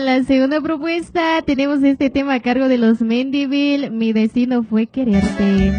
la segunda propuesta tenemos este tema a cargo de los Mendivil, Mi destino fue quererte.